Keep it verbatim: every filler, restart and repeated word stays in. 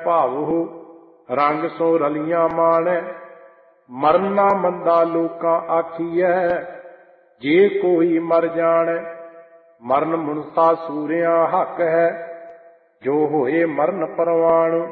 ਭਾਵੋ ਰੰਗ ਸੋ ਰਲੀਆਂ ਮਾਣੈ। ਮਰਨਾ ਮੰਦਾ ਲੋਕਾਂ ਆਖੀਐ ਜੇ ਕੋਈ ਮਰ ਜਾਣੈ। ਮਰਨ ਮੁਨਸਾ ਸੂਰਿਆਂ ਹੱਕ ਹੈ ਜੋ ਹੋਏ ਮਰਨ ਪ੍ਰਵਾਣ।